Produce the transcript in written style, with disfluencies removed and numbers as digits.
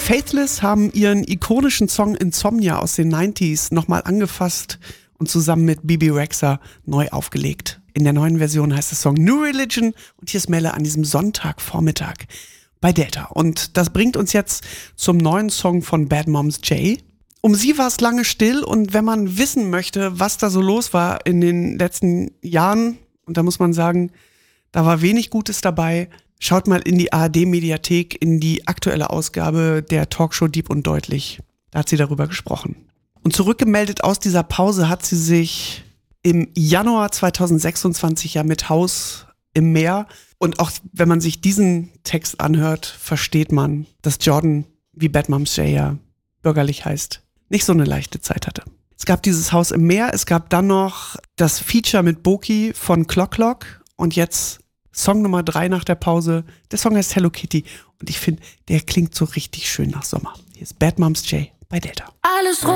Faithless haben ihren ikonischen Song Insomnia aus den 90s nochmal angefasst und zusammen mit Bebe Rexha neu aufgelegt. In der neuen Version heißt der Song New Religion und hier ist Melle an diesem Sonntagvormittag bei Delta. Und das bringt uns jetzt zum neuen Song von Bad Moms J. Um sie war es lange still und wenn man wissen möchte, was da so los war in den letzten Jahren, und da muss man sagen, da war wenig Gutes dabei, schaut mal in die ARD-Mediathek, in die aktuelle Ausgabe der Talkshow Deep und Deutlich. Da hat sie darüber gesprochen. Und zurückgemeldet aus dieser Pause hat sie sich im Januar 2026 ja mit Haus im Meer. Und auch wenn man sich diesen Text anhört, versteht man, dass Jordan, wie Bad Moms J ja bürgerlich heißt, nicht so eine leichte Zeit hatte. Es gab dieses Haus im Meer, es gab dann noch das Feature mit Boki von Clock Clock und jetzt Song Nummer 3 nach der Pause. Der Song heißt Hello Kitty und ich finde, der klingt so richtig schön nach Sommer. Hier ist Bad Moms J bei Delta. Alles